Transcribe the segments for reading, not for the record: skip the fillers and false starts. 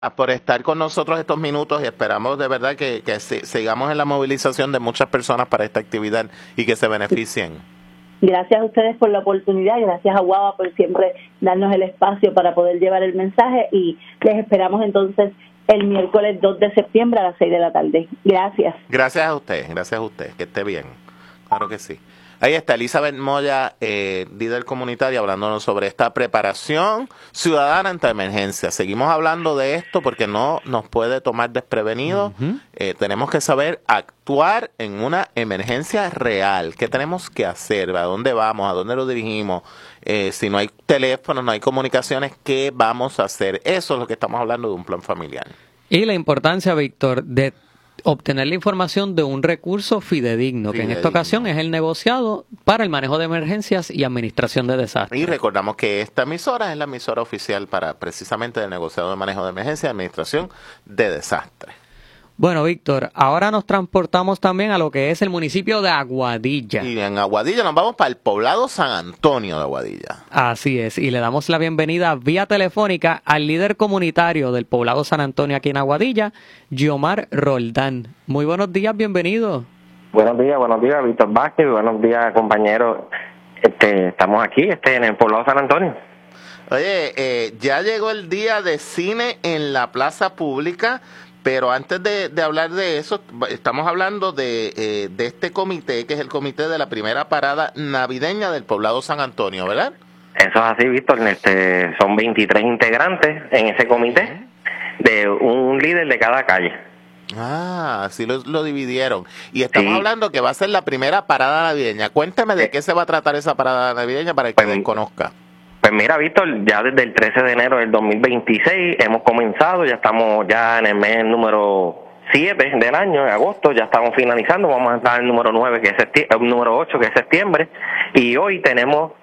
por estar con nosotros estos minutos y esperamos de verdad que sigamos en la movilización de muchas personas para esta actividad y que se beneficien. Gracias a ustedes por la oportunidad, gracias a Guava por siempre darnos el espacio para poder llevar el mensaje y les esperamos entonces el miércoles 2 de septiembre a las 6 de la tarde. Gracias. Gracias a usted, que esté bien. Claro que sí. Ahí está Elizabeth Moya, líder comunitaria, hablándonos sobre esta preparación ciudadana ante emergencia. Seguimos hablando de esto porque no nos puede tomar desprevenidos. Tenemos que saber actuar en una emergencia real. ¿Qué tenemos que hacer? ¿A dónde vamos? ¿A dónde lo dirigimos? Si no hay teléfono, no hay comunicaciones, ¿qué vamos a hacer? Eso es lo que estamos hablando de un plan familiar. Y la importancia, Víctor, de obtener la información de un recurso fidedigno, que en esta ocasión es el negociado para el manejo de emergencias y administración de desastres. Y recordamos que esta emisora es la emisora oficial para precisamente el negociado de manejo de emergencias y administración de desastres. Bueno, Víctor, ahora nos transportamos también a lo que es el municipio de Aguadilla. Y en Aguadilla nos vamos para el poblado San Antonio de Aguadilla. Así es, y le damos la bienvenida vía telefónica al líder comunitario del poblado San Antonio aquí en Aguadilla, Giomar Roldán. Muy buenos días, bienvenido. Buenos días, Víctor Vázquez, buenos días, compañeros. Estamos aquí en el poblado San Antonio. Oye, ya llegó el día de cine en la plaza pública. Pero antes de hablar de eso, estamos hablando de este comité, que es el comité de la primera parada navideña del poblado San Antonio, ¿verdad? Eso es así, Víctor. Son 23 integrantes en ese comité, de un líder de cada calle. Ah, así lo dividieron. Y estamos hablando que va a ser la primera parada navideña. Cuénteme de qué se va a tratar esa parada navideña para que desconozca. Pues mira, Víctor, ya desde el 13 de enero del 2026 hemos comenzado, ya estamos ya en el mes número 7 del año, en agosto, ya estamos finalizando, vamos a estar en el número 9, que es el número 8, que es septiembre, y hoy tenemos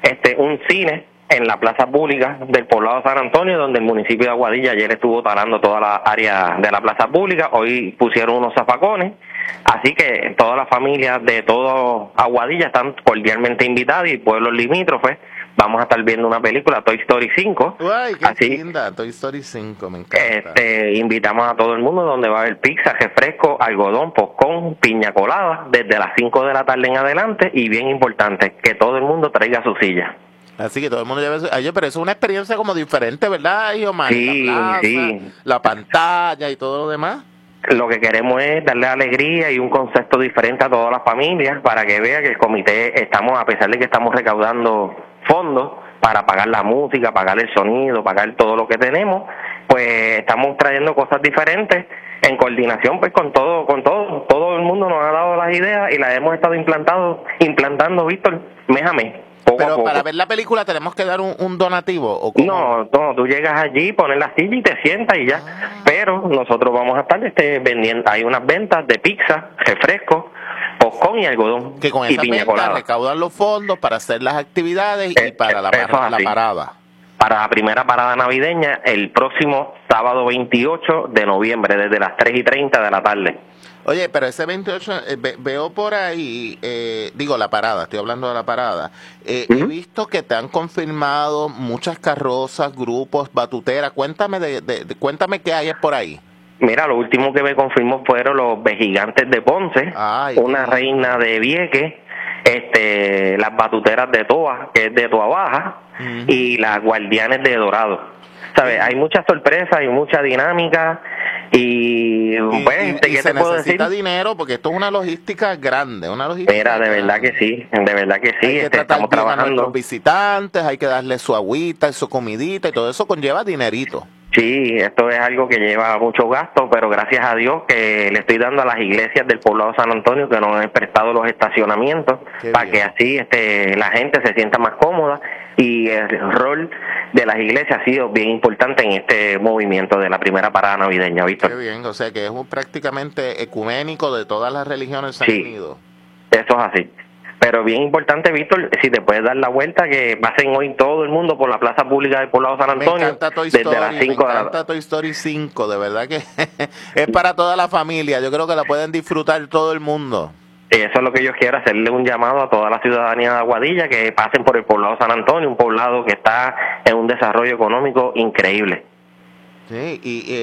un cine en la plaza pública del poblado San Antonio, donde el municipio de Aguadilla ayer estuvo talando toda la área de la plaza pública, hoy pusieron unos zafacones, así que todas las familias de todo Aguadilla están cordialmente invitadas y pueblos limítrofes. Vamos a estar viendo una película, Toy Story 5. ¡Ay, qué linda! Toy Story 5, me encanta. Invitamos a todo el mundo, donde va a haber pizza, refresco, algodón, popcorn, piña colada, desde las 5 de la tarde en adelante, y bien importante, que todo el mundo traiga su silla. Así que todo el mundo lleve su... Oye, pero eso es una experiencia como diferente, ¿verdad, Giomar? Sí, la plaza, sí. La pantalla y todo lo demás. Lo que queremos es darle alegría y un concepto diferente a todas las familias para que vea que el comité estamos, a pesar de que estamos recaudando fondos para pagar la música, pagar el sonido, pagar todo lo que tenemos, pues estamos trayendo cosas diferentes en coordinación pues con todo el mundo nos ha dado las ideas y las hemos estado implantando, Víctor, mes a mes. Pero para ver la película tenemos que dar un donativo. ¿O no, tú llegas allí, pones la silla y te sientas y ya. Pero nosotros vamos a estar vendiendo, hay unas ventas de pizza, refresco, popcorn y algodón. Que con y esa piña venta colada recaudan los fondos para hacer las actividades y para la parada. Para la primera parada navideña, el próximo sábado 28 de noviembre, desde las 3:30 de la tarde. Oye, pero ese 28, veo por ahí, la parada, estoy hablando de la parada, he visto que te han confirmado muchas carrozas, grupos, batuteras, cuéntame cuéntame qué hay por ahí. Mira, lo último que me confirmó fueron los Vejigantes de Ponce, una reina de Vieques, las batuteras de Toa, que es de Toa Baja, y las Guardianes de Dorado. ¿Sabes? Hay muchas sorpresas, hay mucha dinámica. Y ¿qué se te puedo necesita decir? dinero porque esto es una logística grande, Mira, de verdad que sí. Hay que tratar bien a nuestros visitantes, hay que darle su agüita, su comidita y todo eso conlleva dinerito. Sí, esto es algo que lleva mucho gasto, pero gracias a Dios que le estoy dando a las iglesias del poblado San Antonio que nos han prestado los estacionamientos para que así la gente se sienta más cómoda, y el rol de las iglesias ha sido bien importante en este movimiento de la primera parada navideña, Víctor. Qué bien, o sea que es prácticamente ecuménico, de todas las religiones se han unido. Eso es así. Pero bien importante, Víctor, si te puedes dar la vuelta, que pasen hoy todo el mundo por la plaza pública del poblado San Antonio. Me encanta Toy Story, desde las 5 me encanta Toy Story 5, de verdad que es para toda la familia. Yo creo que la pueden disfrutar todo el mundo. Eso es lo que yo quiero, hacerle un llamado a toda la ciudadanía de Aguadilla que pasen por el poblado San Antonio, un poblado que está en un desarrollo económico increíble. Sí, y